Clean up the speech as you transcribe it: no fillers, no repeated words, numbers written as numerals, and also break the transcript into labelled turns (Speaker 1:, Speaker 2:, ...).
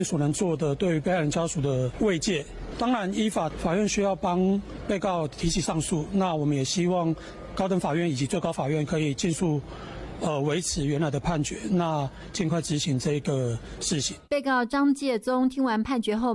Speaker 1: 所能做的对于被害人家属的慰藉。当然，依法院需要帮被告提起上诉，那我们也希望高等法院以及最高法院可以尽速维持原来的判决，那尽快执行这个事情。
Speaker 2: 被告张介宗听完判决后